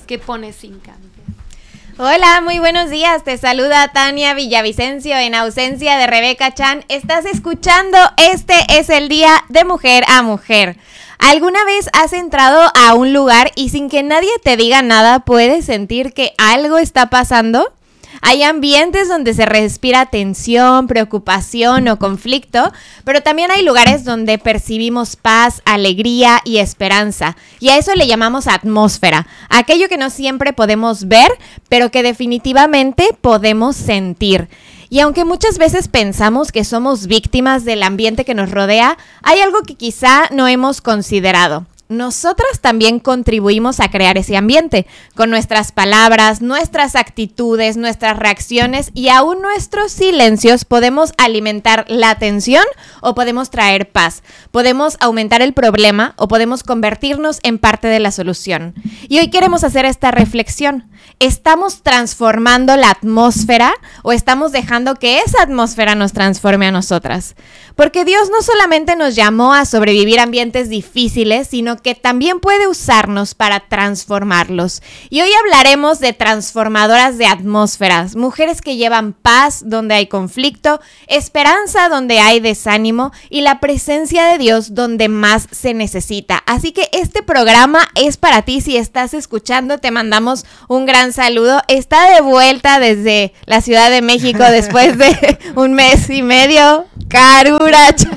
¿Qué pones sin cambiar? Hola, muy buenos días. Te saluda Tania Villavicencio en ausencia de Rebeca Chan. Estás escuchando Este es el Día de Mujer a Mujer. ¿Alguna vez has entrado a un lugar y sin que nadie te diga nada puedes sentir que algo está pasando? Hay ambientes donde se respira tensión, preocupación o conflicto, pero también hay lugares donde percibimos paz, alegría y esperanza. Y a eso le llamamos atmósfera, aquello que no siempre podemos ver, pero que definitivamente podemos sentir. Y aunque muchas veces pensamos que somos víctimas del ambiente que nos rodea, hay algo que quizá no hemos considerado. Nosotras también contribuimos a crear ese ambiente con nuestras palabras, nuestras actitudes, nuestras reacciones y aún nuestros silencios podemos alimentar la tensión o podemos traer paz. Podemos aumentar el problema o podemos convertirnos en parte de la solución. Y hoy queremos hacer esta reflexión. ¿Estamos transformando la atmósfera o estamos dejando que esa atmósfera nos transforme a nosotras? Porque Dios no solamente nos llamó a sobrevivir a ambientes difíciles, sino que también puede usarnos para transformarlos. Y hoy hablaremos de transformadoras de atmósferas, mujeres que llevan paz donde hay conflicto, esperanza donde hay desánimo y la presencia de Dios donde más se necesita. Así que este programa es para ti. Si estás escuchando, te mandamos un gran saludo. Está de vuelta desde la Ciudad de México después de un mes y medio. Caruracha.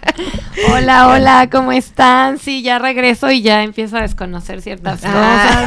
Hola, ¿cómo están? Sí, ya regreso y ya empiezo a desconocer ciertas cosas,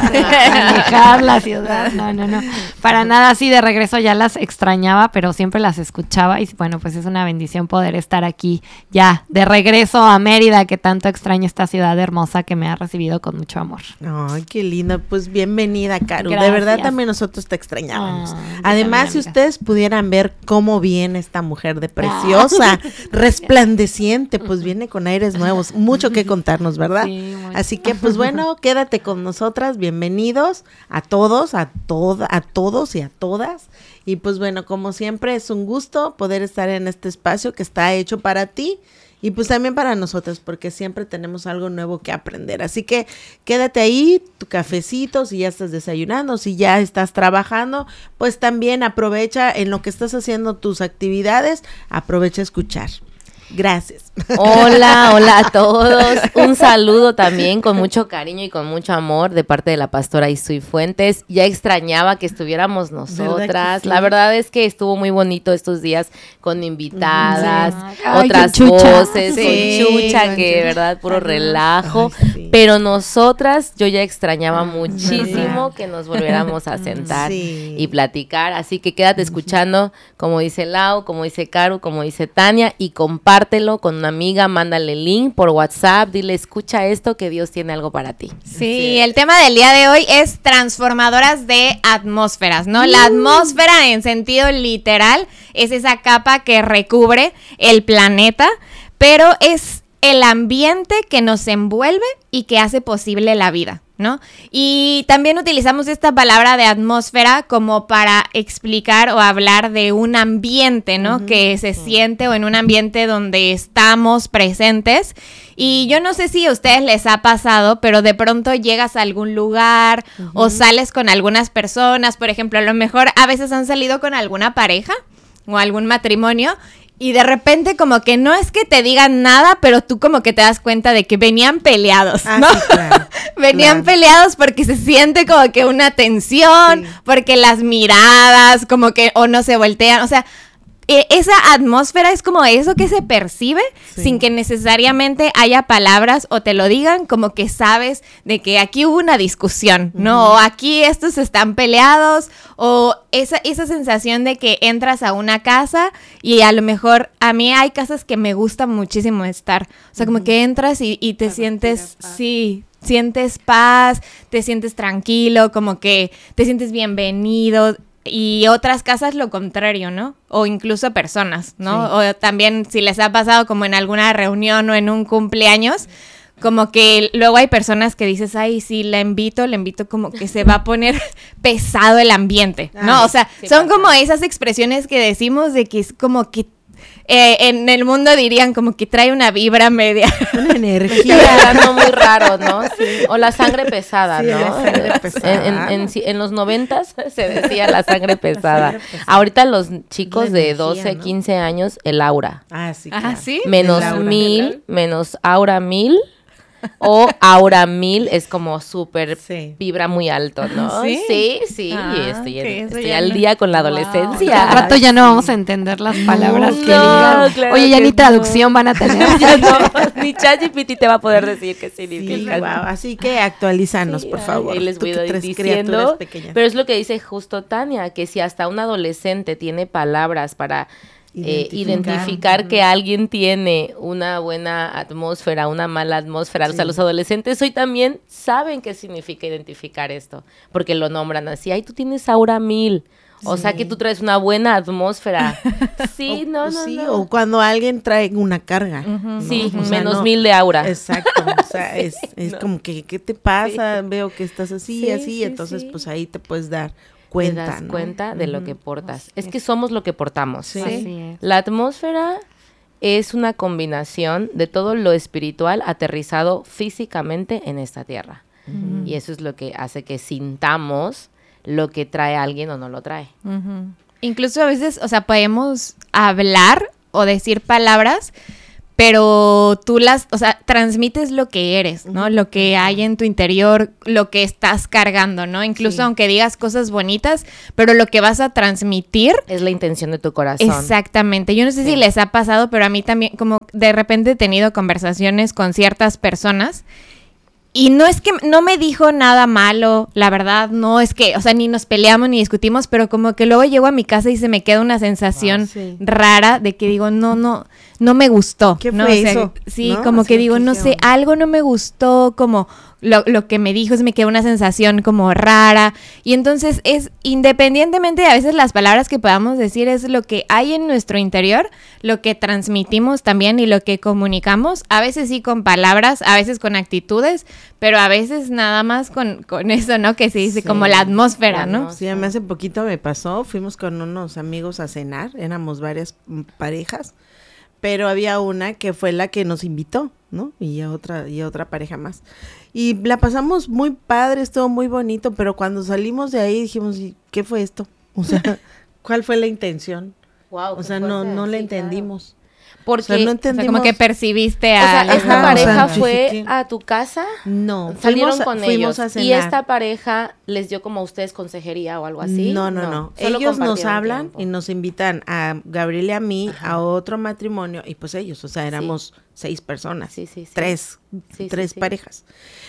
a manejar la ciudad. No, para nada, sí, de regreso ya las extrañaba, pero siempre las escuchaba y bueno, pues es una bendición poder estar aquí ya de regreso a Mérida, que tanto extraño esta ciudad hermosa que me ha recibido con mucho amor. Ay, qué linda, pues bienvenida, Caru. Gracias. De verdad también nosotros te extrañábamos. también, Además, si amiga. ustedes pudieran ver cómo viene esta mujer de preciosa, resplandeciente, pues viene con aires nuevos, mucho que contarnos, ¿verdad? Sí, mucho. Así que pues bueno, quédate con nosotras, bienvenidos a todos, a todos y a todas. Y pues bueno, como siempre es un gusto poder estar en este espacio que está hecho para ti y pues también para nosotros, porque siempre tenemos algo nuevo que aprender. Así que quédate ahí, tu cafecito, si ya estás desayunando, si ya estás trabajando, pues también aprovecha en lo que estás haciendo tus actividades, aprovecha a escuchar. Gracias. Hola a todos. Un saludo también con mucho cariño y con mucho amor de parte de la pastora Isui Fuentes. Ya extrañaba que estuviéramos nosotras. Sí. La verdad es que estuvo muy bonito estos días con invitadas, Sí. Ay, otras con Chucha. voces, Sí, con Chucha, con que de Chucha. verdad puro relajo. Ay, sí. Pero nosotras, yo ya extrañaba muchísimo que nos volviéramos a sentar Sí. y platicar. Así que quédate escuchando, como dice Lau, como dice Caru, como dice Tania, y compártelo con una amiga, mándale el link por WhatsApp, dile, escucha esto, que Dios tiene algo para ti. Sí, el tema del día de hoy es transformadoras de atmósferas, ¿no? La atmósfera en sentido literal es esa capa que recubre el planeta, pero es el ambiente que nos envuelve y que hace posible la vida, ¿no? Y también utilizamos esta palabra de atmósfera como para explicar o hablar de un ambiente, ¿no? Que se siente o en un ambiente donde estamos presentes. Y yo no sé si a ustedes les ha pasado, pero de pronto llegas a algún lugar o sales con algunas personas, por ejemplo, a lo mejor a veces han salido con alguna pareja o algún matrimonio. Y de repente como que no es que te digan nada, pero tú como que te das cuenta de que venían peleados, ¿no? Sí, claro. Venían peleados porque se siente como que una tensión, Sí. porque las miradas como que o no se voltean, o sea, esa atmósfera es como eso que se percibe sin que necesariamente haya palabras o te lo digan, como que sabes de que aquí hubo una discusión, ¿no? O aquí estos están peleados, o esa sensación de que entras a una casa y a lo mejor a mí hay casas que me gusta muchísimo estar, o sea, como que entras y te sientes, sí, sientes paz, te sientes tranquilo, como que te sientes bienvenido. Y otras casas lo contrario, ¿no? O incluso personas, ¿no? Sí. O también si les ha pasado como en alguna reunión o en un cumpleaños, como que luego hay personas que dices, ay, sí, le invito como que se va a poner pesado el ambiente, ¿no? O sea, son como esas expresiones que decimos de que es como que en el mundo dirían como que trae una vibra media. Una energía. Está hablando muy raro, ¿no? Sí. O la sangre pesada, Sí, ¿no? la sangre pesada. En los 90s se decía la sangre pesada. sangre pesada. Ahorita los chicos La de energía, 12, ¿no? 15 años, el aura. Ah, sí. Ah, claro. ¿sí? Menos El aura. 1000, menos aura 1000. O aura 1000 es como súper Sí. vibra muy alto, ¿no? ¿Sí? Sí, Ah, estoy, ok, eso estoy ya al no. día con la Al adolescencia. rato ya no vamos a entender las palabras que no, digan. claro Oye, ya que ni no. traducción van a tener. Ya no, ni ChatGPT te va a poder decir qué Sí, significa. guau. Así que actualízanos, Sí, por ay, favor. ahí les Tú voy que traes diciendo, criaturas pequeñas. pero es lo que dice justo Tania, que si hasta un adolescente tiene palabras para identificar que alguien tiene una buena atmósfera, una mala atmósfera, o sea, Sí. los adolescentes hoy también saben qué significa identificar esto, porque lo nombran así, ay, tú tienes aura 1000, o sea que tú traes una buena atmósfera. Sí, no. O cuando alguien trae una carga. ¿no? Sí, O sea, menos no- 1000 de aura. Exacto, o sea, es no. como que, ¿qué te pasa? Veo que estás así, Sí, así, sí, entonces sí. pues ahí te puedes dar Te cuenta, das ¿no? cuenta de lo que Ujú. portas. Es que somos lo que portamos. Sí. Así es. La atmósfera es una combinación de todo lo espiritual aterrizado físicamente en esta tierra. Y eso es lo que hace que sintamos lo que trae alguien o no lo trae. Ujú. Incluso a veces, o sea, podemos hablar o decir palabras, pero tú o sea, transmites lo que eres, ¿no? Lo que hay en tu interior, lo que estás cargando, ¿no? Incluso Sí. aunque digas cosas bonitas, pero lo que vas a transmitir. Es la intención de tu corazón. Exactamente. Yo no sé Sí. si les ha pasado, pero a mí también, como de repente he tenido conversaciones con ciertas personas y no es que no me dijo nada malo, la verdad, no es que, o sea, ni nos peleamos ni discutimos, pero como que luego llego a mi casa y se me queda una sensación sí. rara de que digo, no me gustó. ¿Qué ¿no? fue O sea, eso? Sí, ¿No? como Así que de digo, que, no ¿qué sé, onda? algo no me gustó, como lo que me dijo, se me quedó una sensación como rara. Y entonces es, independientemente de a veces las palabras que podamos decir, es lo que hay en nuestro interior, lo que transmitimos también y lo que comunicamos. A veces sí con palabras, a veces con actitudes, pero a veces nada más con eso, ¿no? Que se dice Sí. como la atmósfera, La ¿no? atmósfera. Sí, a mí hace poquito me pasó, fuimos con unos amigos a cenar, éramos varias parejas, pero había una que fue la que nos invitó, ¿no? Y otra pareja más. Y la pasamos muy padre, estuvo muy bonito, pero cuando salimos de ahí dijimos, ¿y qué fue esto? O sea, ¿cuál fue la intención? Wow, O sea, no la entendimos. Porque, O sea, no O sea, entendimos. como que percibiste o sea, a... esta Ajá, pareja o sea, fue sí, sí. a tu casa, No, salieron con fuimos ellos, a cenar. y esta pareja les dio como a ustedes consejería o algo así. No. Solo Ellos nos compartieron hablan tiempo. y nos invitan a Gabriel y a mí a otro matrimonio y pues ellos, o sea, éramos 6 personas, Sí, sí, sí. tres Sí, sí. parejas.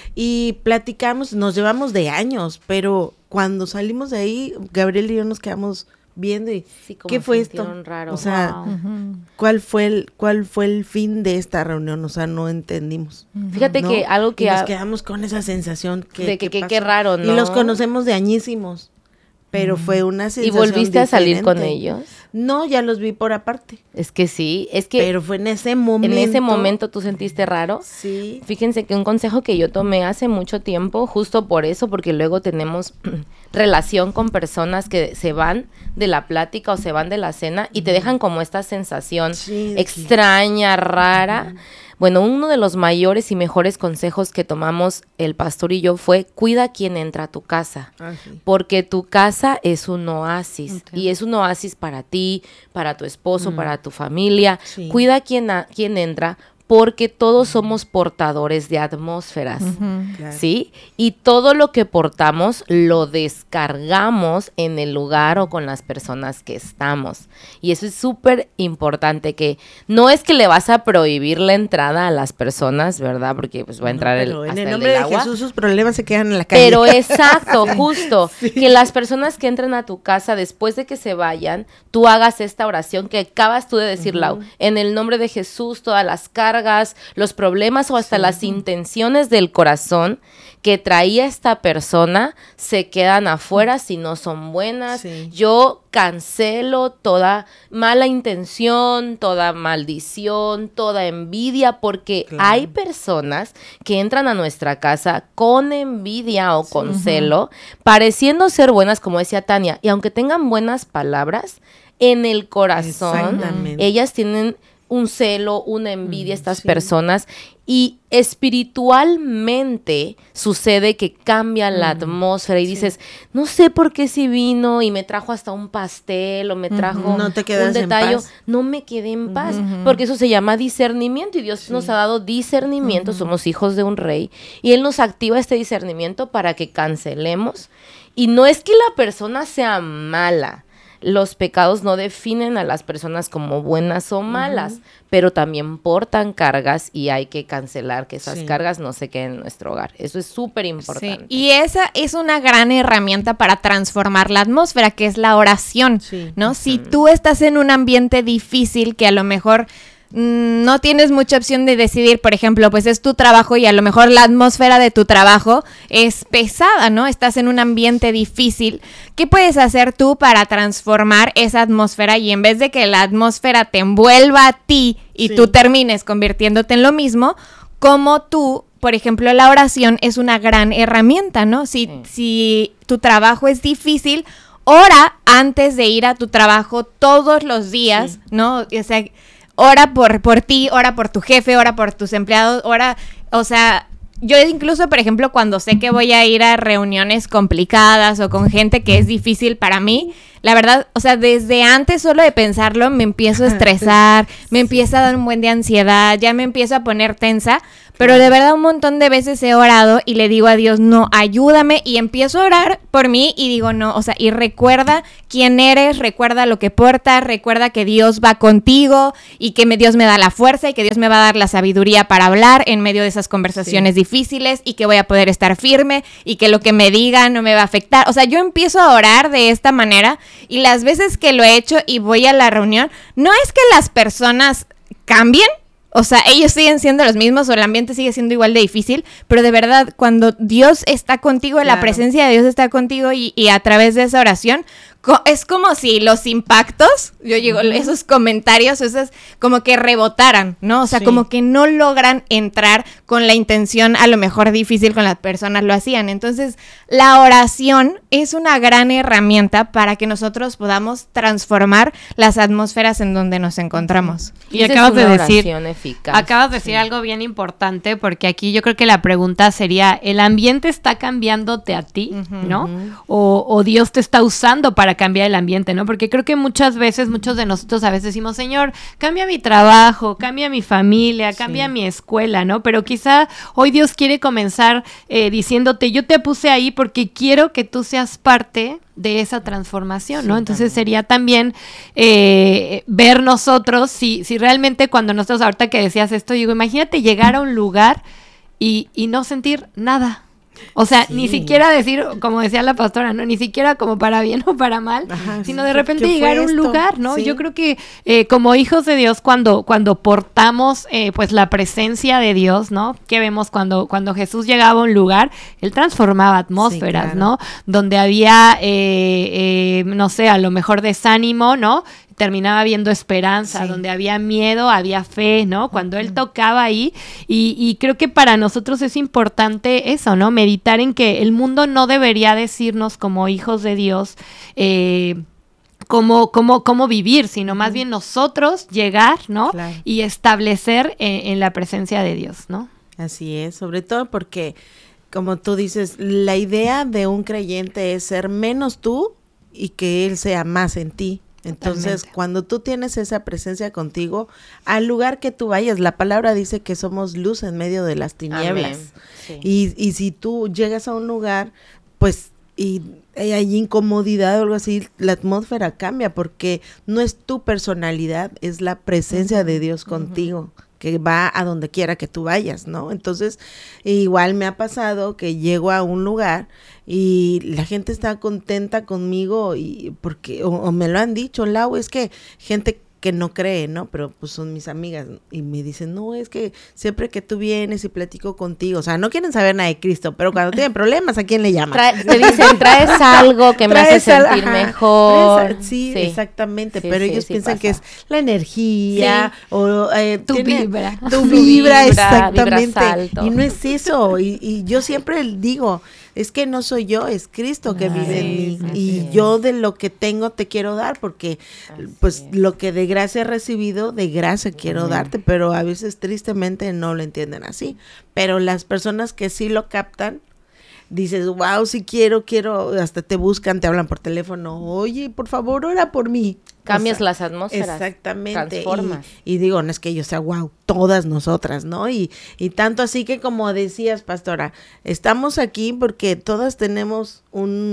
Y platicamos, nos llevamos de años, pero cuando salimos de ahí, Gabriel y yo nos quedamos viendo y Sí, como ¿qué fue esto? sintieron raro. O sea, Wow. Ujú. ¿cuál fue el fin de esta reunión? O sea, no entendimos. Fíjate ¿no? que algo que... Y nos quedamos con esa sensación de que ¿qué qué pasó? raro, ¿no? Y los conocemos de añísimos, pero fue una ¿Y sensación volviste a salir con diferente. ellos? No, ya los vi por aparte, Es que sí, es que pero fue en ese momento. en ese momento tú sentiste raro. Sí. Fíjense que un consejo que yo tomé hace mucho tiempo, justo por eso, porque luego tenemos relación con personas que se van de la plática o se van de la cena y te dejan como esta sensación Sí, de que- extraña, rara. Bueno, uno de los mayores y mejores consejos que tomamos el pastor y yo fue: cuida a quien entra a tu casa. Ah, sí. Porque tu casa es un oasis, Ok. y es un oasis para ti, para tu esposo, para tu familia. Sí. Cuida a quien entra, porque todos somos portadores de atmósferas. Ujú. Claro. ¿Sí? Y todo lo que portamos lo descargamos en el lugar o con las personas que estamos. Y eso es súper importante, que no es que le vas a prohibir la entrada a las personas, ¿verdad? Porque pues va a entrar Pero en hasta el el nombre del de agua. Jesús sus problemas se quedan en la calle. Pero exacto, justo, que las personas que entren a tu casa después de que se vayan, tú hagas esta oración que acabas tú de decir, Lau, en el nombre de Jesús, todas las cargas, los problemas o hasta las intenciones del corazón que traía esta persona se quedan afuera si no son buenas. Sí. Yo cancelo toda mala intención, toda maldición, toda envidia, porque Claro. hay personas que entran a nuestra casa con envidia o con celo, pareciendo ser buenas, como decía Tania, y aunque tengan buenas palabras, en el corazón, Exactamente. ellas tienen un celo, una envidia, estas sí. personas, y espiritualmente sucede que cambia la atmósfera y dices, no sé por qué si vino y me trajo hasta un pastel o me trajo No te quedas un en detalle, paz. no me quedé en paz, porque eso se llama discernimiento y Dios nos ha dado discernimiento, somos hijos de un rey y Él nos activa este discernimiento para que cancelemos, y no es que la persona sea mala. Los pecados no definen a las personas como buenas o malas, pero también portan cargas y hay que cancelar que esas Sí. cargas no se queden en nuestro hogar. Eso es súper importante. Sí, y esa es una gran herramienta para transformar la atmósfera, que es la oración, Sí. ¿no? Si tú estás en un ambiente difícil que a lo mejor no tienes mucha opción de decidir, por ejemplo, pues es tu trabajo y a lo mejor la atmósfera de tu trabajo es pesada, ¿no? Estás en un ambiente difícil. ¿Qué puedes hacer tú para transformar esa atmósfera y en vez de que la atmósfera te envuelva a ti y Sí. tú termines convirtiéndote en lo mismo, como tú, por ejemplo, la oración es una gran herramienta, ¿no? Si tu trabajo es difícil, ora antes de ir a tu trabajo todos los días, ¿no? O sea, ora por ti, ora por tu jefe, ora por tus empleados, ora, o sea, yo incluso, por ejemplo, cuando sé que voy a ir a reuniones complicadas o con gente que es difícil para mí, la verdad, o sea, desde antes solo de pensarlo me empiezo a estresar, me empieza a dar un buen de ansiedad, ya me empiezo a poner tensa, pero de verdad un montón de veces he orado y le digo a Dios, no, ayúdame, y empiezo a orar por mí y digo, no, o sea, y recuerda quién eres, recuerda lo que portas, recuerda que Dios va contigo y que Dios me da la fuerza y que Dios me va a dar la sabiduría para hablar en medio de esas conversaciones difíciles y que voy a poder estar firme y que lo que me digan no me va a afectar. O sea, yo empiezo a orar de esta manera y las veces que lo he hecho y voy a la reunión, no es que las personas cambien, o sea, ellos siguen siendo los mismos o el ambiente sigue siendo igual de difícil, pero de verdad, cuando Dios está contigo, la Claro. presencia de Dios está contigo y a través de esa oración, es como si los impactos, yo digo, esos comentarios, esos como que rebotaran, ¿no? O sea, Sí. como que no logran entrar con la intención a lo mejor difícil con las personas lo hacían. Entonces, la oración es una gran herramienta para que nosotros podamos transformar las atmósferas en donde nos encontramos. Y Esa acabas es de una decir, oración eficaz. acabas de decir algo bien importante, porque aquí yo creo que la pregunta sería, ¿el ambiente está cambiándote a ti, no? O Dios te está usando para cambiar el ambiente, ¿no? Porque creo que muchas veces, muchos de nosotros a veces decimos, Señor, cambia mi trabajo, cambia mi familia, cambia mi escuela, ¿no? Pero quizá hoy Dios quiere comenzar diciéndote, yo te puse ahí porque quiero que tú seas parte de esa transformación, ¿no? Entonces sería también ver nosotros si realmente cuando nosotros, ahorita que decías esto, digo, imagínate llegar a un lugar y no sentir nada. O sea, Sí. ni siquiera decir, como decía la pastora, ¿no? Ni siquiera como para bien o para mal, Ajá, sino sí, de repente ¿qué llegar a fue un esto? lugar, ¿no? Sí. Yo creo que como hijos de Dios, cuando portamos pues la presencia de Dios, ¿no? Que vemos cuando Jesús llegaba a un lugar, Él transformaba atmósferas, claro. ¿no? Donde había, no sé, a lo mejor desánimo, ¿no? Terminaba viendo esperanza, Sí. donde había miedo, había fe, ¿no? Cuando Él tocaba ahí, y creo que para nosotros es importante eso, ¿no? Meditar en que el mundo no debería decirnos como hijos de Dios cómo vivir, sino más bien nosotros llegar, ¿no? Claro. Y establecer en la presencia de Dios, ¿no? Así es, sobre todo porque, como tú dices, la idea de un creyente es ser menos tú y que Él sea más en ti. Entonces, Totalmente. cuando tú tienes esa presencia contigo, al lugar que tú vayas, la palabra dice que somos luz en medio de las tinieblas. Amén. Sí. Y si tú llegas a un lugar, pues, y hay incomodidad o algo así, la atmósfera cambia porque no es tu personalidad, es la presencia de Dios contigo, que va a donde quiera que tú vayas, ¿no? Entonces, igual me ha pasado que llego a un lugar y la gente está contenta conmigo y porque o me lo han dicho, Lau, es que gente que no cree, ¿no? Pero pues son mis amigas y me dicen, no, es que siempre que tú vienes y platico contigo, o sea, no quieren saber nada de Cristo, pero cuando tienen problemas, ¿a quién le llaman? Te dicen, traes algo que me hace sentir mejor. Sí, exactamente, Sí, pero sí, ellos sí piensan pasa. que es la energía o Tu vibra. Tu vibra, Vibras exactamente. alto. Y no es eso, y yo siempre digo, es que no soy yo, es Cristo que vive en mí, y yo de lo que tengo te quiero dar, porque pues lo que de gracia he recibido, de gracia quiero darte, pero a veces tristemente no lo entienden así. Pero las personas que sí lo captan, dices, wow, sí quiero, hasta te buscan, te hablan por teléfono, oye, por favor, ora por mí. Cambias las atmósferas. Exactamente. Transformas. Y digo, no es que yo sea wow, todas nosotras, ¿no? Y tanto así que como decías, pastora, estamos aquí porque todas tenemos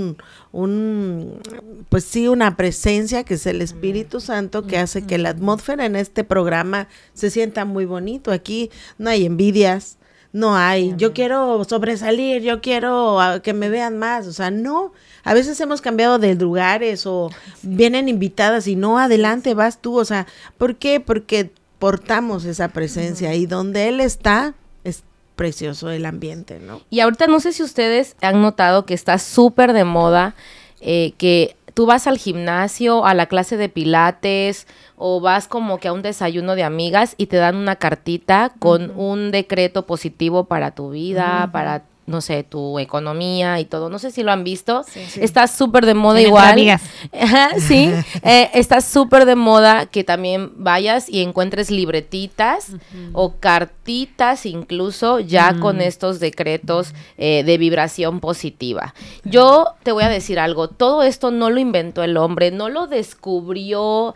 pues sí, una presencia que es el Espíritu Santo que hace que la atmósfera en este programa se sienta muy bonito. Aquí no hay envidias. No hay, yo quiero sobresalir, yo quiero que me vean más, o sea, no, a veces hemos cambiado de lugares o vienen invitadas y no, adelante, vas tú, o sea, ¿por qué? Porque portamos esa presencia y donde Él está, es precioso el ambiente, ¿no? Y ahorita no sé si ustedes han notado que está súper de moda que tú vas al gimnasio, a la clase de pilates o vas como que a un desayuno de amigas y te dan una cartita con un decreto positivo para tu vida, para, no sé, tu economía y todo. No sé si lo han visto. Sí. Está súper de moda igual. Amigas. Sí, está súper de moda que también vayas y encuentres libretitas o cartitas incluso ya con estos decretos de vibración positiva. Yo te voy a decir algo, todo esto no lo inventó el hombre, no lo descubrió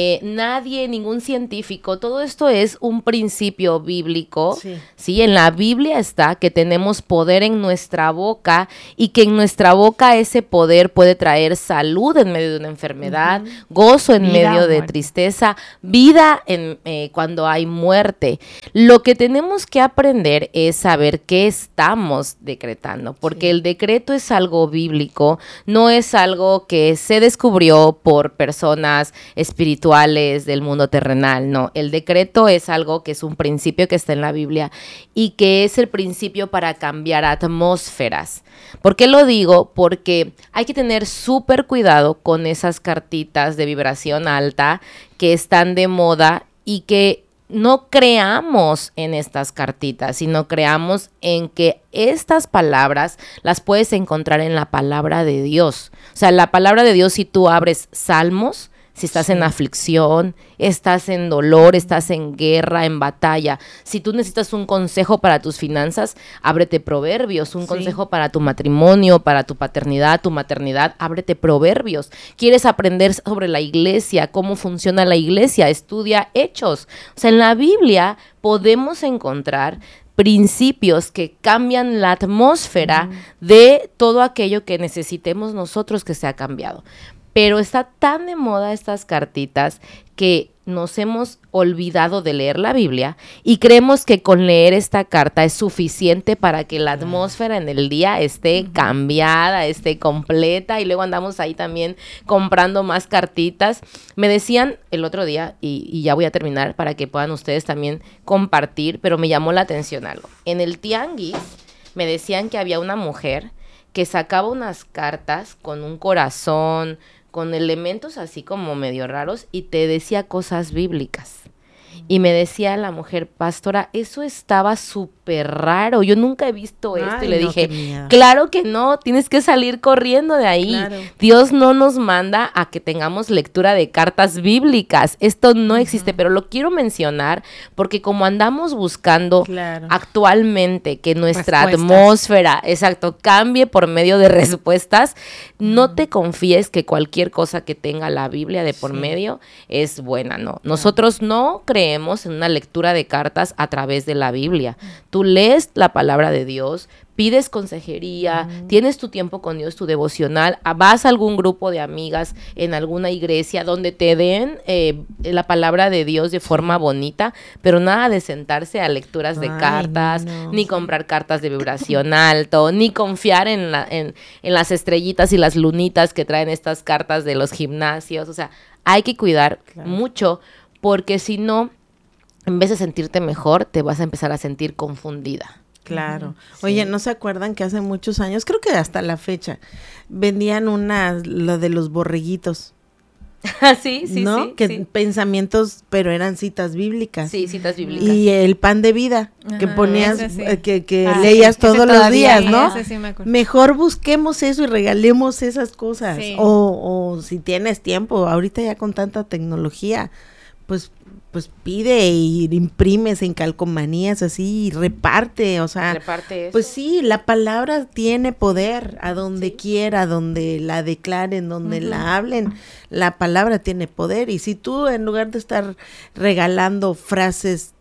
nadie, ningún científico, todo esto es un principio bíblico. Sí, en la Biblia está que tenemos poder en nuestra boca y que en nuestra boca ese poder puede traer salud en medio de una enfermedad, gozo en medio de tristeza, vida cuando hay muerte. Lo que tenemos que aprender es saber qué estamos decretando, porque el decreto es algo bíblico, no es algo que se descubrió por personas espirituales del mundo terrenal, no. El decreto es algo que es un principio que está en la Biblia y que es el principio para cambiar atmósferas. ¿Por qué lo digo? Porque hay que tener súper cuidado con esas cartitas de vibración alta que están de moda y que no creamos en estas cartitas, sino creamos en que estas palabras las puedes encontrar en la palabra de Dios. O sea, la palabra de Dios, si tú abres Salmos, si estás en aflicción, estás en dolor, estás en guerra, en batalla. Si tú necesitas un consejo para tus finanzas, ábrete Proverbios. Un consejo para tu matrimonio, para tu paternidad, tu maternidad, ábrete Proverbios. ¿Quieres aprender sobre la iglesia, cómo funciona la iglesia? Estudia Hechos. O sea, en la Biblia podemos encontrar principios que cambian la atmósfera de todo aquello que necesitemos nosotros que sea cambiado. Pero está tan de moda estas cartitas que nos hemos olvidado de leer la Biblia y creemos que con leer esta carta es suficiente para que la atmósfera en el día esté cambiada, esté completa, y luego andamos ahí también comprando más cartitas. Me decían el otro día, y ya voy a terminar para que puedan ustedes también compartir, pero me llamó la atención algo. En el tianguis me decían que había una mujer que sacaba unas cartas con un corazón, con elementos así como medio raros, y te decía cosas bíblicas. Y me decía la mujer, pastora, eso estaba súper raro, yo nunca he visto esto. Ay, y le no, dije, qué miedo. claro que no, tienes que salir corriendo de ahí. Claro. Dios no nos manda a que tengamos lectura de cartas bíblicas, esto no existe, pero lo quiero mencionar porque como andamos buscando actualmente que nuestra atmósfera, cambie por medio de respuestas, no te confíes que cualquier cosa que tenga la Biblia de por medio es buena, no. Nosotros no creemos en una lectura de cartas a través de la Biblia. Tú lees la palabra de Dios, pides consejería, tienes tu tiempo con Dios, tu devocional, vas a algún grupo de amigas en alguna iglesia donde te den la palabra de Dios de forma bonita, pero nada de sentarse a lecturas de cartas, ni comprar cartas de vibración alto, ni confiar en las estrellitas y las lunitas que traen estas cartas de los gimnasios. O sea, hay que cuidar mucho, porque si no, en vez de sentirte mejor, te vas a empezar a sentir confundida. Claro. Sí. Oye, ¿no se acuerdan que hace muchos años, creo que hasta la fecha, vendían lo de los borreguitos? Sí, ¿No? sí, Que sí. pensamientos, pero eran citas bíblicas. Sí, citas bíblicas. Y el pan de vida, que Ajá, ponías, ese sí. que Ah, leías sí, ese todos los todavía, días, ¿no? Ese sí me acuerdo. Mejor busquemos eso y regalemos esas cosas. Sí. O si tienes tiempo, ahorita ya con tanta tecnología, pues pide y imprimes en calcomanías así y reparte, o sea, Reparte eso. pues sí, la palabra tiene poder a donde quiera, donde la declaren, donde la hablen, la palabra tiene poder. Y si tú, en lugar de estar regalando frases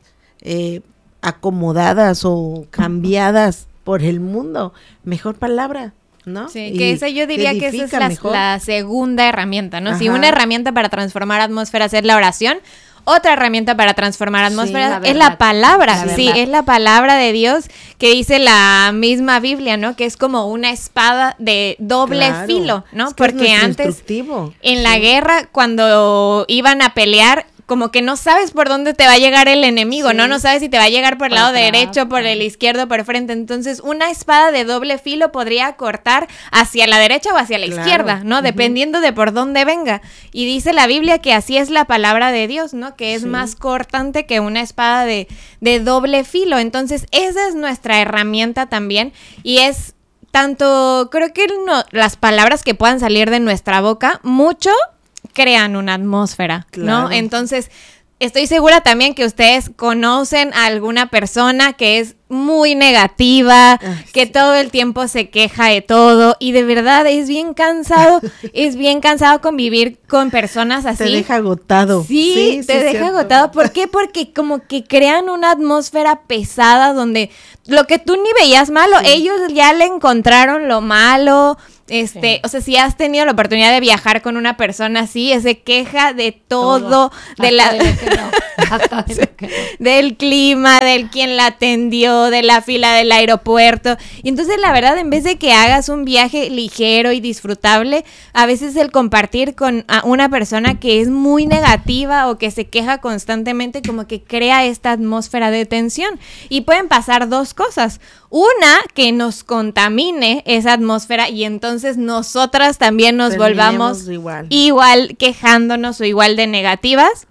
acomodadas o cambiadas por el mundo, mejor palabra, ¿no? Sí, Y que esa yo diría que esa es edifica mejor. la segunda herramienta, ¿no? Si Ajá. una herramienta para transformar atmósferas es la oración, otra herramienta para transformar atmósferas la es verdad. la palabra. La Sí, verdad. es la palabra de Dios que dice la misma Biblia, ¿no? Que es como una espada de doble Claro. filo, ¿no? Es que es Porque nuestro antes instructivo. en la guerra, cuando iban a pelear, como que no sabes por dónde te va a llegar el enemigo, Sí. ¿no? No sabes si te va a llegar por el Por lado atrás, derecho, por el izquierdo, por el frente. Entonces, una espada de doble filo podría cortar hacia la derecha o hacia la Claro. izquierda, ¿no? Ujú. Dependiendo de por dónde venga. Y dice la Biblia que así es la palabra de Dios, ¿no? Que es Sí. más cortante que una espada de doble filo. Entonces, esa es nuestra herramienta también. Y es tanto, creo que las palabras que puedan salir de nuestra boca, mucho crean una atmósfera, Claro. ¿no? Entonces, estoy segura también que ustedes conocen a alguna persona que es muy negativa, que todo el tiempo se queja de todo y de verdad es bien cansado convivir con personas así. Te deja agotado. Sí, te deja cierto. agotado. ¿Por qué? Porque como que crean una atmósfera pesada donde lo que tú ni veías malo, ellos ya le encontraron lo malo. O sea, si has tenido la oportunidad de viajar con una persona así, se queja de todo, de la, Hasta de lo que no, hasta de lo que no. del clima, del quien la atendió, de la fila del aeropuerto. Y entonces, la verdad, en vez de que hagas un viaje ligero y disfrutable, a veces el compartir con una persona que es muy negativa o que se queja constantemente, como que crea esta atmósfera de tensión. Y pueden pasar dos cosas. Una, que nos contamine esa atmósfera y entonces nosotras también nos Terminemos volvamos igual. quejándonos o igual de negativas.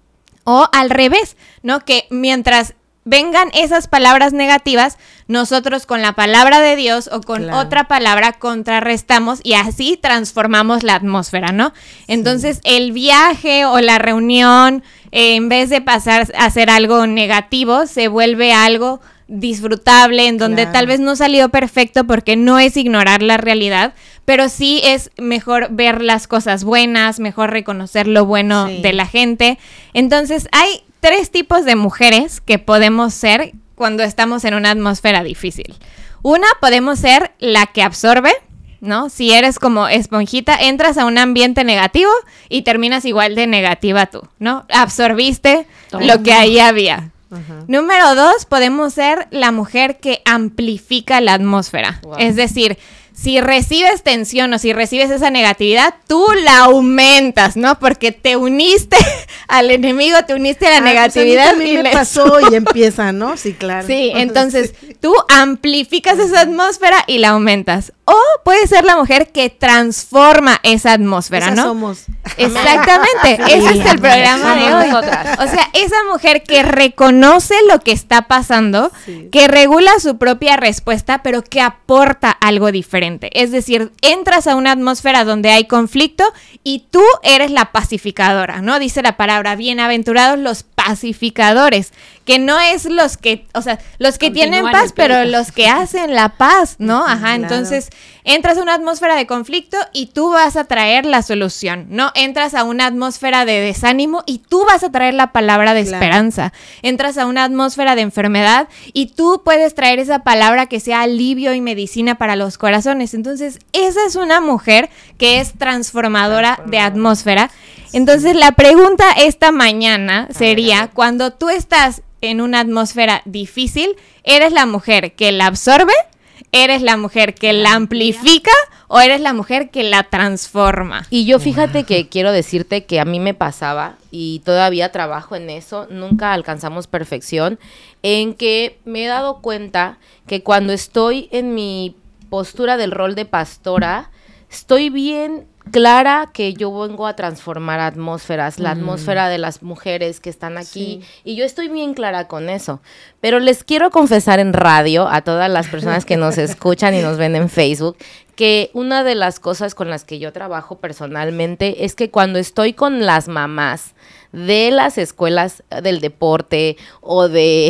O al revés, ¿no? Que mientras vengan esas palabras negativas, nosotros con la palabra de Dios o con Claro. otra palabra contrarrestamos y así transformamos la atmósfera, ¿no? Entonces, el viaje o la reunión, en vez de pasar a ser algo negativo, se vuelve algo disfrutable, en donde Claro. tal vez no salió perfecto porque no es ignorar la realidad, pero sí es mejor ver las cosas buenas, mejor reconocer lo bueno Sí. de la gente. Entonces, hay 3 tipos de mujeres que podemos ser cuando estamos en una atmósfera difícil. Una, podemos ser la que absorbe, ¿no? Si eres como esponjita, entras a un ambiente negativo y terminas igual de negativa tú, ¿no? Absorbiste lo que ahí había. Ajá. Número 2, podemos ser la mujer que amplifica la atmósfera. Wow. Es decir, si recibes tensión o si recibes esa negatividad, tú la aumentas, ¿no? Porque te uniste al enemigo, te uniste a la negatividad. Pues a mí y también me les- pasó y empieza, ¿no? Sí, claro. Sí, entonces Sí. tú amplificas esa atmósfera y la aumentas. O puede ser la mujer que transforma esa atmósfera, Esas ¿no? somos. Exactamente, Sí, ese es el amén. programa de Somos hoy. nosotras. O sea, esa mujer que reconoce lo que está pasando, Sí. que regula su propia respuesta, pero que aporta algo diferente. Es decir, entras a una atmósfera donde hay conflicto y tú eres la pacificadora, ¿no? Dice la palabra, bienaventurados los pacificadores, que no es los que, o sea, los que Continúan tienen el paz, pero pleito. los que hacen la paz, ¿no? Ajá, Claro. entonces entras a una atmósfera de conflicto y tú vas a traer la solución, ¿no? Entras a una atmósfera de desánimo y tú vas a traer la palabra de Claro. esperanza. Entras a una atmósfera de enfermedad y tú puedes traer esa palabra que sea alivio y medicina para los corazones. Entonces, esa es una mujer que es transformadora de atmósfera. Entonces, la pregunta esta mañana sería, cuando tú estás en una atmósfera difícil, ¿eres la mujer que la absorbe? ¿Eres la mujer que la amplifica o eres la mujer que la transforma? Y yo fíjate que quiero decirte que a mí me pasaba, y todavía trabajo en eso, nunca alcanzamos perfección, en que me he dado cuenta que cuando estoy en mi postura del rol de pastora, estoy bien clara que yo vengo a transformar atmósferas, la atmósfera de las mujeres que están aquí, y yo estoy bien clara con eso. Pero les quiero confesar en radio a todas las personas que nos escuchan y nos ven en Facebook, que una de las cosas con las que yo trabajo personalmente es que cuando estoy con las mamás de las escuelas del deporte o de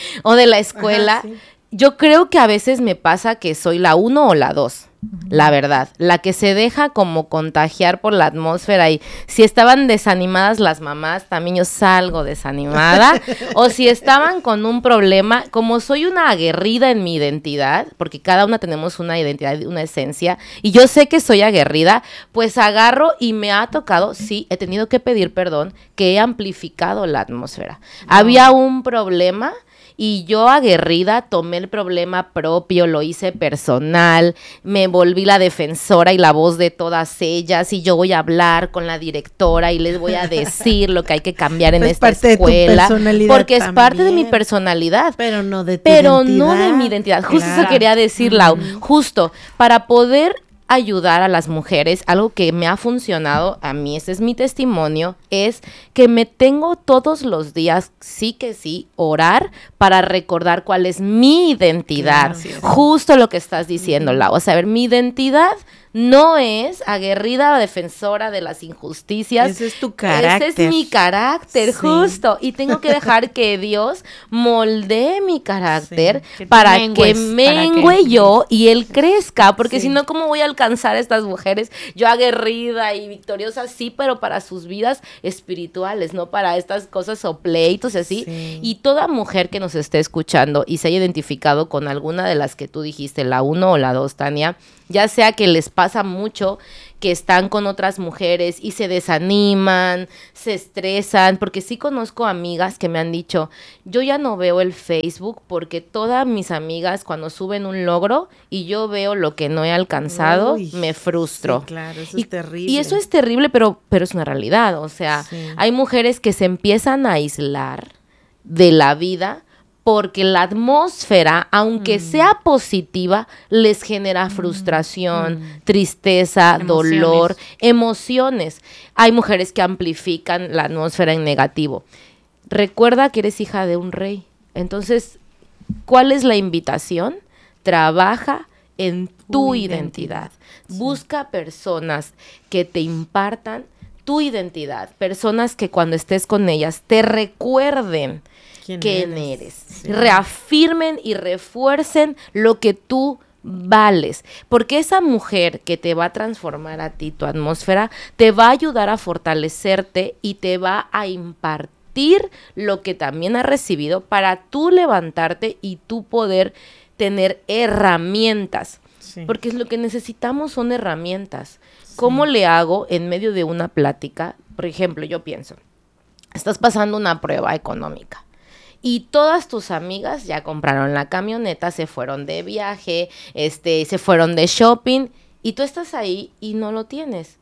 la escuela, Ajá, sí. Yo creo que a veces me pasa que soy la 1 o la 2, la verdad, la que se deja como contagiar por la atmósfera, y si estaban desanimadas las mamás, también yo salgo desanimada, o si estaban con un problema, como soy una aguerrida en mi identidad, porque cada una tenemos una identidad, una esencia, y yo sé que soy aguerrida, pues agarro y me ha tocado, sí, he tenido que pedir perdón, que he amplificado la atmósfera. Había un problema, y yo aguerrida tomé el problema propio, lo hice personal, me volví la defensora y la voz de todas ellas, y yo voy a hablar con la directora y les voy a decir lo que hay que cambiar en Pues esta parte de tu escuela, personalidad porque es parte de mi también. personalidad. Pero no de tu Pero identidad. no de mi identidad. Justo Claro. eso quería decir, Lau. Justo, para poder ayudar a las mujeres, algo que me ha funcionado a mí, ese es mi testimonio, es que me tengo todos los días, sí que sí, orar para recordar cuál es mi identidad. Claro. Justo lo que estás diciendo, Lau. O sea, a ver, mi identidad no es aguerrida defensora de las injusticias. Ese es tu carácter. Ese es mi carácter, Sí. justo. Y tengo que dejar que Dios moldee mi carácter Sí. Que tú para mengues, que mengue para que- yo y Él crezca. Porque Sí. si no, ¿cómo voy a alcanzar a estas mujeres? Yo aguerrida y victoriosa, sí, pero para sus vidas espirituales, no para estas cosas o pleitos y así. Sí. Y toda mujer que nos esté escuchando y se haya identificado con alguna de las que tú dijiste, la 1 o la 2, Tania, ya sea que les pasa mucho que están con otras mujeres y se desaniman, se estresan, porque sí conozco amigas que me han dicho, yo ya no veo el Facebook porque todas mis amigas cuando suben un logro y yo veo lo que no he alcanzado, Uy, me frustro. sí, claro, eso y, es terrible. Y eso es terrible, pero es una realidad. O sea, Sí. hay mujeres que se empiezan a aislar de la vida porque la atmósfera, aunque sea positiva, les genera frustración, tristeza, Emociones. dolor, emociones. Hay mujeres que amplifican la atmósfera en negativo. Recuerda que eres hija de un rey. Entonces, ¿cuál es la invitación? Trabaja en tu identidad. Busca personas que te impartan tu identidad, personas que cuando estés con ellas te recuerden quién eres. Sí. Reafirmen y refuercen lo que tú vales, porque esa mujer que te va a transformar a ti, tu atmósfera, te va a ayudar a fortalecerte y te va a impartir lo que también has recibido para tú levantarte y tú poder tener herramientas. Sí. Porque es lo que necesitamos son herramientas. ¿Cómo le hago en medio de una plática? Por ejemplo, yo pienso, estás pasando una prueba económica y todas tus amigas ya compraron la camioneta, se fueron de viaje, se fueron de shopping y tú estás ahí y no lo tienes.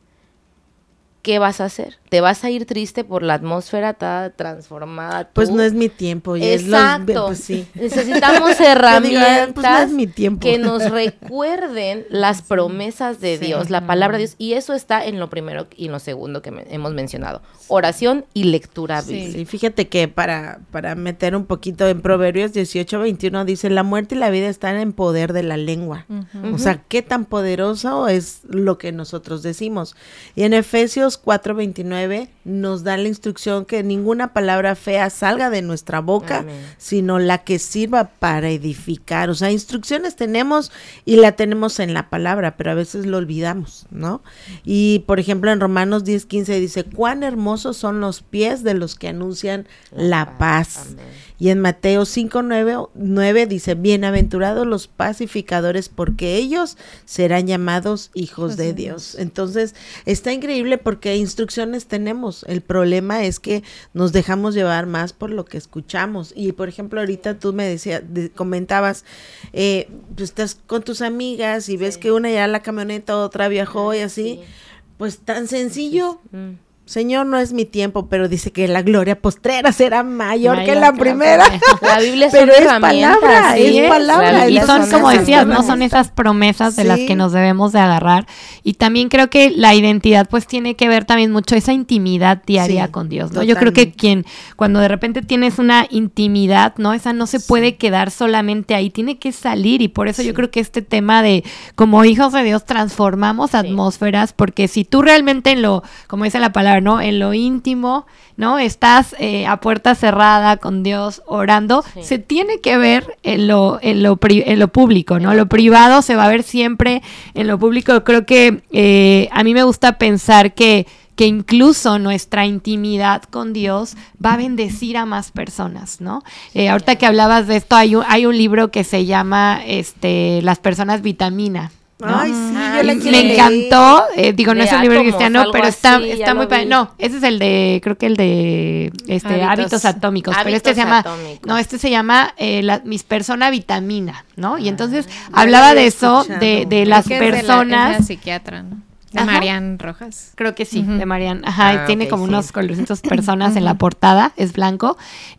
¿Qué vas a hacer? ¿Te vas a ir triste por la atmósfera toda transformada? Pues no es mi tiempo. Y Exacto. Es los, pues sí. Necesitamos Yo digo, herramientas pues no es mi tiempo. que nos recuerden las promesas de Sí. Dios, la palabra de Dios. Y eso está en lo primero y en lo segundo que hemos mencionado. Oración y lectura bíblica. Sí, fíjate que para meter un poquito en Proverbios 18:21 dice, la muerte y la vida están en poder de la lengua. O sea, qué tan poderoso es lo que nosotros decimos. Y en Efesios 4:29 nos da la instrucción que ninguna palabra fea salga de nuestra boca, Amén. sino la que sirva para edificar. O sea, instrucciones tenemos y la tenemos en la palabra, pero a veces lo olvidamos, ¿no? Y por ejemplo en Romanos 10:15 dice, cuán hermosos son los pies de los que anuncian la paz. Amén. Y en Mateo 5:9 dice, bienaventurados los pacificadores, porque ellos serán llamados hijos de Dios. Entonces, está increíble porque instrucciones tenemos. El problema es que nos dejamos llevar más por lo que escuchamos. Y, por ejemplo, ahorita tú me decías, comentabas, pues estás con tus amigas y ves que una ya la camioneta, otra viajó y así. Pues tan sencillo. Señor, no es mi tiempo, pero dice que la gloria postrera será mayor que la primera. La Biblia es pero una palabra, ¿sí? es palabra. Y son, como decías, ¿no? Son esas esas promesas de sí. las que nos debemos de agarrar. Y también creo que la identidad, pues, tiene que ver también mucho esa intimidad diaria sí, con Dios, ¿no? Totalmente. Yo creo que cuando de repente tienes una intimidad, ¿no? Esa no se puede quedar solamente ahí, tiene que salir. Y por eso yo creo que este tema de, como hijos de Dios, transformamos atmósferas, porque si tú realmente como dice la palabra, ¿no? En lo íntimo, ¿no? Estás a puerta cerrada con Dios orando, se tiene que ver en lo público, ¿no? Lo privado se va a ver siempre en lo público. Creo que a mí me gusta pensar que incluso nuestra intimidad con Dios va a bendecir a más personas, ¿no? Ahorita que hablabas de esto, hay un libro que se llama Las personas vitamina, ¿no? Ay, sí, yo la quiero Me leer. encantó, digo, no es un libro átomos, cristiano, algo pero así, está ya muy lo padre. vi. No, ese es el de, creo que el de hábitos atómicos, pero este Hábitos se llama, atómicos. no, este se llama mis persona vitamina, ¿no? Y entonces hablaba había de eso, escuchado. de las Creo que es personas. de la psiquiatra, ¿no? De Ajá. Marian Rojas. Creo que sí, de Marian. Ajá, tiene ok, como sí. unos colorcitos personas en la portada, es blanco.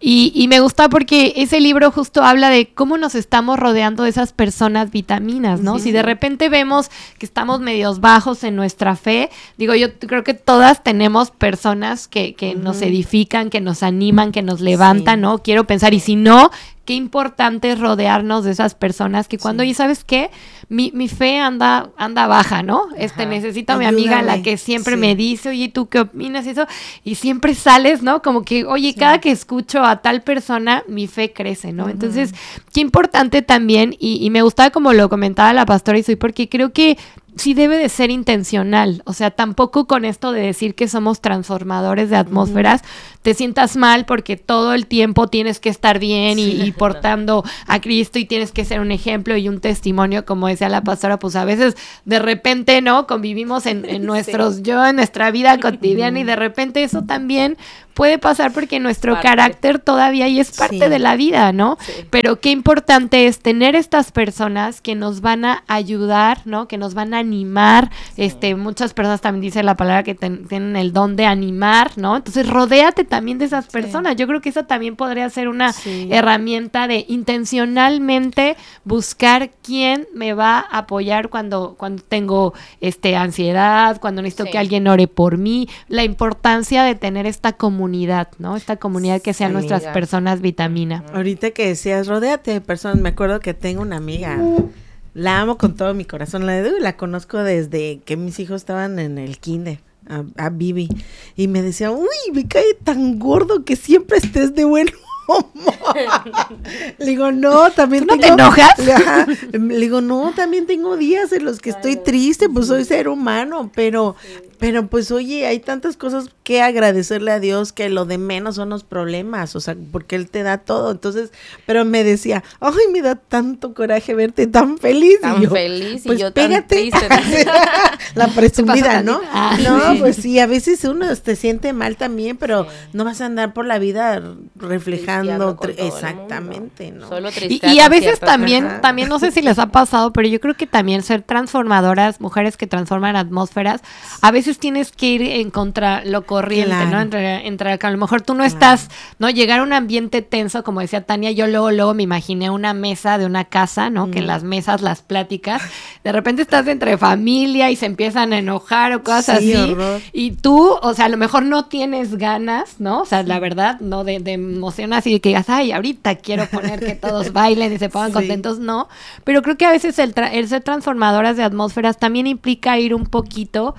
Y me gusta porque ese libro justo habla de cómo nos estamos rodeando de esas personas vitaminas, ¿no? Si de repente vemos que estamos medios bajos en nuestra fe, digo, yo creo que todas tenemos personas que nos edifican, que nos animan, que nos levantan, ¿no? Quiero pensar, y si no, qué importante es rodearnos de esas personas que cuando, oye, ¿sabes qué? Mi fe anda baja, ¿no? Necesito a mi amiga, Ayúdame. la que siempre Sí. me dice, oye, ¿tú qué opinas? Y eso, y siempre sales, ¿no? Como que, oye, cada que escucho a tal persona, mi fe crece, ¿no? Entonces, qué importante también, y me gustaba como lo comentaba la pastora Isoy, porque creo que sí debe de ser intencional, o sea, tampoco con esto de decir que somos transformadores de atmósferas, te sientas mal porque todo el tiempo tienes que estar bien y portando a Cristo y tienes que ser un ejemplo y un testimonio, como decía la pastora, pues a veces de repente, ¿no? Convivimos en nuestra vida cotidiana y de repente eso también puede pasar porque nuestro carácter todavía y es parte de la vida, ¿no? Sí. Pero qué importante es tener estas personas que nos van a ayudar, ¿no? Que nos van a animar. Muchas personas también dicen la palabra que tienen el don de animar, ¿no? Entonces, rodéate también de esas personas. Yo creo que esa también podría ser una herramienta de intencionalmente buscar quién me va a apoyar cuando tengo ansiedad, cuando necesito que alguien ore por mí. La importancia de tener esta comunidad, ¿no? Esta comunidad que sean nuestras personas vitamina. Ahorita que decías, rodéate de personas, me acuerdo que tengo una amiga, la amo con todo mi corazón, la conozco desde que mis hijos estaban en el kinder, a Bibi, y me decía, uy, me cae tan gordo que siempre estés de buen humor. Le digo, no, también ¿Tú no te enojas? Le digo, no, también tengo días en los que estoy triste, pues soy ser humano, pero pues oye, hay tantas cosas que agradecerle a Dios que lo de menos son los problemas, o sea, porque Él te da todo. Entonces, pero me decía, ay, me da tanto coraje verte tan feliz. Tan y yo, feliz pues y yo pégate. tan triste. La presumida, ¿no? No, sí. pues sí, a veces uno te siente mal también, pero no vas a andar por la vida reflejando exactamente, ¿no? Solo y a veces también no sé si les ha pasado, pero yo creo que también ser transformadoras, mujeres que transforman atmósferas, a veces tienes que ir en contra lo corriente, Claro. ¿no? Entre que a lo mejor tú no estás, ¿no? Llegar a un ambiente tenso, como decía Tania, yo luego me imaginé una mesa de una casa, ¿no? Que en las mesas, las pláticas, de repente estás entre familia y se empiezan a enojar o cosas Sí, así, horror. y tú, o sea, a lo mejor no tienes ganas, ¿no? O sea, la verdad, no de emoción así de que digas, ay, ahorita quiero poner que todos bailen y se pongan contentos, no, pero creo que a veces el ser transformadoras de atmósferas también implica ir un poquito